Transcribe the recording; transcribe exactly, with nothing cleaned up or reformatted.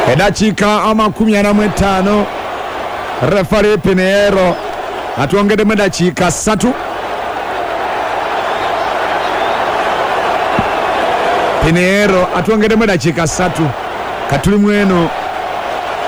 Edachika ama kumi ana mwetano refari Pinheiro atuongede medachika satu. Pinheiro atuongede medachika satu katuli mweno